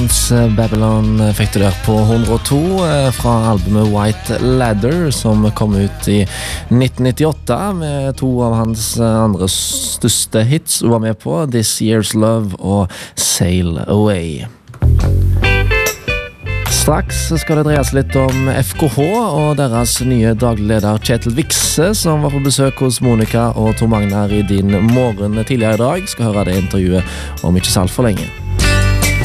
Babylon fikk du der på 102 fra albumet White Ladder, som kom ut i 1998 med to av hans andre største hits. Hun var med på This Year's Love og Sail Away. Straks skal det dreies litt om FKH og deres nye dagleder Kjetil Vikse, som var på besøk hos Monica og Tor Magnar i Din Morgen tidligere i dag. Skal høre det intervjuet om ikke så alt for lenge.